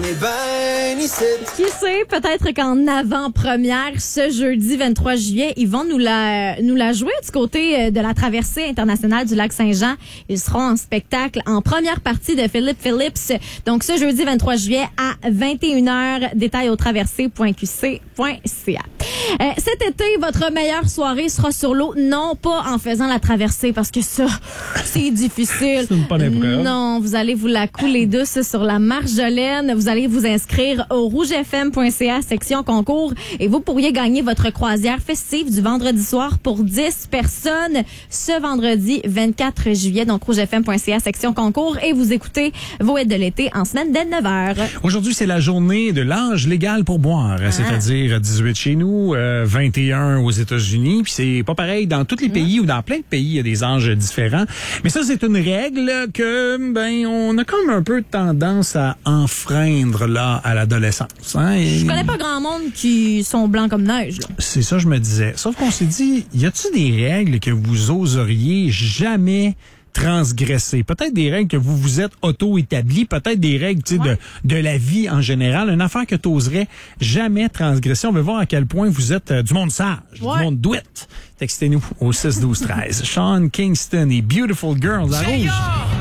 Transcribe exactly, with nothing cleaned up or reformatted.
on est ben ici. Qui sait, peut-être qu'en avant-première, ce jeudi vingt-trois juillet, ils vont nous la, nous la jouer du côté de la traversée internationale du lac Saint-Jean. Ils seront en spectacle en première partie de Philippe Phillips. Donc, ce jeudi vingt-trois juillet à vingt et une heures. Détails au traversée point q c point c a. Euh, cet été, votre meilleure soirée sera sur l'eau, non pas en faisant la traversée, parce que ça, c'est difficile. C'est pas l'épreuve. Non, vous allez vous la couler douce sur la Marjolaine. Vous allez vous inscrire au rouge f m point c a section concours et vous pourriez gagner votre croisière festive du vendredi soir pour dix personnes ce vendredi vingt-quatre juillet. Donc, rouge f m point c a section concours et vous écoutez vos aides de l'été en semaine dès neuf heures. Aujourd'hui, c'est la journée de l'âge légal pour boire, ah. c'est-à-dire dix-huit chez nous, euh, vingt et un aux États-Unis. Puis c'est pas pareil dans tous les pays ou dans plein de pays, il y a des âges différents. Mais ça, c'est une règle que, ben, on a comme un peu tendance à enfreindre là à l'adolescence. Hein? Et... Je connais pas grand monde qui sont blancs comme neige. Là. C'est ça, je me disais. Sauf qu'on s'est dit, y a-t-il des règles que vous oseriez jamais transgresser? Peut-être des règles que vous vous êtes auto-établies, peut-être des règles tu sais, ouais. de, de la vie en général, une affaire que tu oserais jamais transgresser. On veut voir à quel point vous êtes euh, du monde sage, ouais. du monde douette. Textez-nous au six douze treize. Sean Kingston et Beautiful Girls à Rouge.